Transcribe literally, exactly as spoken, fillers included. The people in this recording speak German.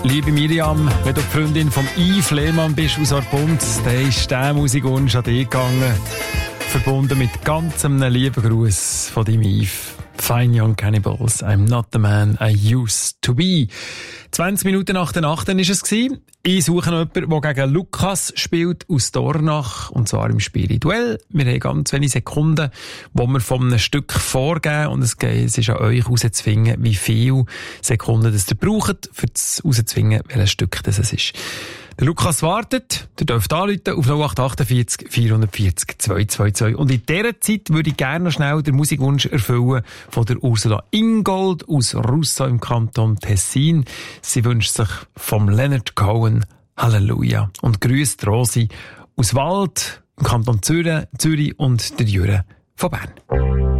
Liebe Miriam, wenn du die Freundin vom Yves Lehmann bist aus Orpund, dann ist der Musikwunsch an dich gegangen. Verbunden mit ganz einem lieben Gruß von deinem Yves. Fine Young Cannibals, I'm not the man I used to be. zwanzig Minuten nach der Nacht war es. Ich suche noch jemanden, der gegen Lukas spielt aus Dornach, und zwar im Spirituell. Wir haben ganz wenige Sekunden, wo wir von einem Stück vorgeben, und es, geht, es ist an euch herauszufinden, wie viele Sekunden das ihr braucht, um herauszufinden, welches Stück das ist. Der Lukas wartet, ihr dürft anrufen auf null acht acht vier vier vier zwei zwei zwei. Und in dieser Zeit würde ich gerne noch schnell den Musikwunsch erfüllen von der Ursula Ingold aus Russa im Kanton Tessin. Sie wünscht sich vom Leonard Cohen Halleluja und grüßt Rosi aus Wald im Kanton Zürich, Zürich und der Jürgen von Bern.